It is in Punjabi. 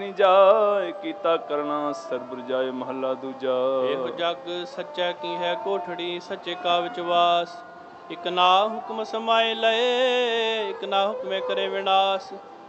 ਜਾਏ ਕੀਤਾ ਕਰਨਾ ਸਰਬੁਰ ਜਾਏ ਮਹੱਲਾ ਦੂਜਾ। ਇਹੋ ਜਗ ਸੱਚਾ ਕੀ ਹੈ ਕੋਠੜੀ, ਸੱਚੇ ਕਾ ਵਿੱਚ ਵਾਸ। ਇਕ ਨਾ ਹੁਕਮ ਸਮਾਏ ਲਏ, ਇਕ ਨਾ ਹੁਕਮੇ ਕਰੇ ਵਿਨਾਸ਼।